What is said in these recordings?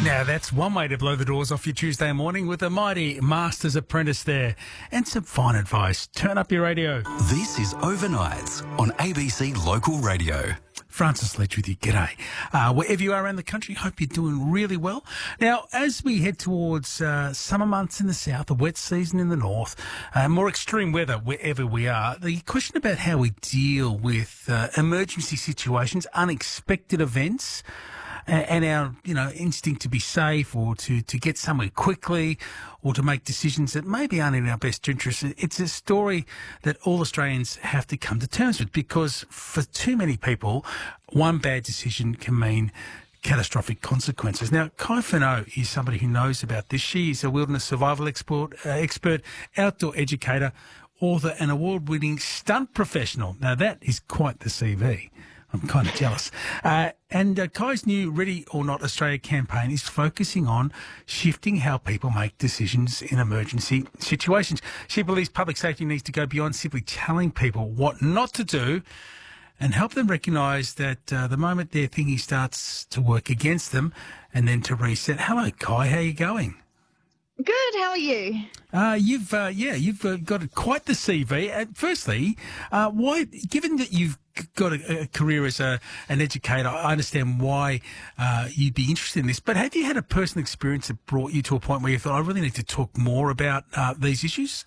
Now, that's one way to blow the doors off your Tuesday morning with a mighty Master's Apprentice there. And some fine advice. Turn up your radio. This is Overnights on ABC Local Radio. Francis Leach with you. G'day. Wherever you are around the country, hope you're doing really well. Now, as we head towards summer months in the south, a wet season in the north, more extreme weather wherever we are, the question about how we deal with emergency situations, unexpected events, and our, instinct to be safe or to get somewhere quickly or to make decisions that maybe aren't in our best interest. It's a story that all Australians have to come to terms with, because for too many people, one bad decision can mean catastrophic consequences. Now, Kai Furneaux is somebody who knows about this. She is a wilderness survival expert, outdoor educator, author and award-winning stunt professional. Now, that is quite the CV. I'm kind of jealous. And Kai's new Ready or Not Australia campaign is focusing on shifting how people make decisions in emergency situations. She believes public safety needs to go beyond simply telling people what not to do and help them recognise that the moment their thinking starts to work against them and then to reset. Hello, Kai. How are you going? Good. How are you? You've got quite the CV. Firstly, why, given that you've got a career as an educator, I understand why you'd be interested in this. But have you had a personal experience that brought you to a point where you thought, I really need to talk more about these issues?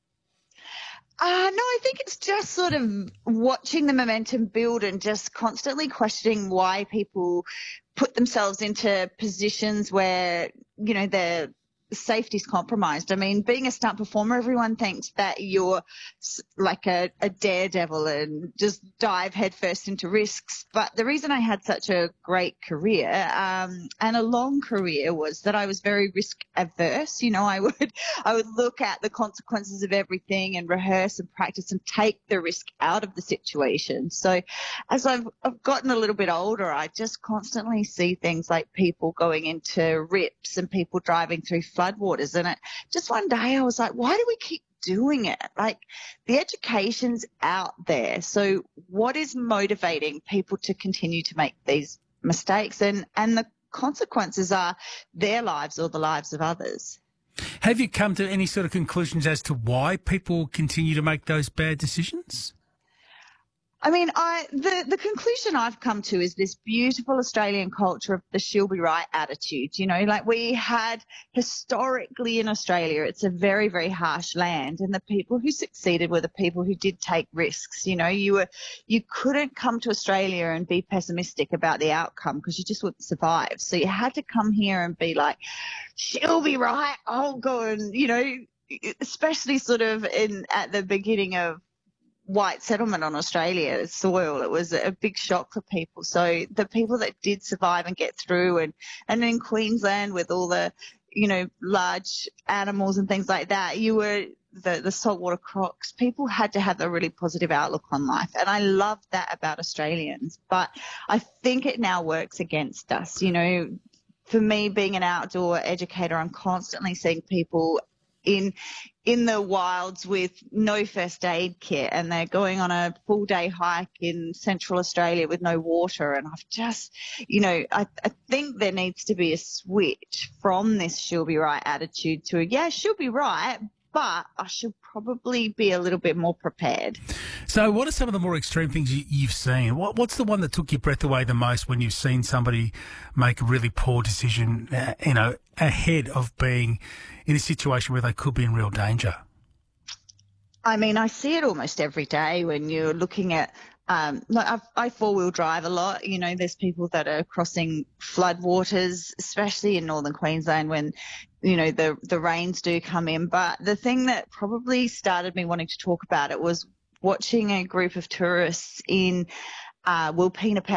No, I think it's just sort of watching the momentum build and just constantly questioning why people put themselves into positions where, their safety's compromised. I mean, being a stunt performer, everyone thinks that you're like a daredevil and just dive headfirst into risks. But the reason I had such a great career and a long career was that I was very risk averse. I would look at the consequences of everything and rehearse and practice and take the risk out of the situation. So as I've gotten a little bit older, I just constantly see things like people going into rips and people driving through floodwaters. And just one day I was like, why do we keep doing it? Like, the education's out there. So what is motivating people to continue to make these mistakes? And the consequences are their lives or the lives of others. Have you come to any sort of conclusions as to why people continue to make those bad decisions? I mean, the conclusion I've come to is this beautiful Australian culture of the she'll be right attitude. Like we had historically in Australia, it's a very, very harsh land, and the people who succeeded were the people who did take risks. You couldn't come to Australia and be pessimistic about the outcome because you just wouldn't survive. So you had to come here and be like, she'll be right. I'll go and, especially sort of at the beginning of white settlement on Australia's soil, it was a big shock for people. So the people that did survive and get through, and in Queensland with all the, large animals and things like that, you were the saltwater crocs. People had to have a really positive outlook on life. And I love that about Australians. But I think it now works against us. For me, being an outdoor educator, I'm constantly seeing people in the wilds with no first aid kit, and they're going on a full day hike in Central Australia with no water. And I've just, I think there needs to be a switch from this she'll be right attitude to she'll be right, but I should probably be a little bit more prepared. So what are some of the more extreme things you've seen? What's the one that took your breath away the most when you've seen somebody make a really poor decision, ahead of being in a situation where they could be in real danger? I mean, I see it almost every day when you're looking at I four-wheel drive a lot. There's people that are crossing floodwaters, especially in northern Queensland when, the rains do come in. But the thing that probably started me wanting to talk about it was watching a group of tourists in Wilpena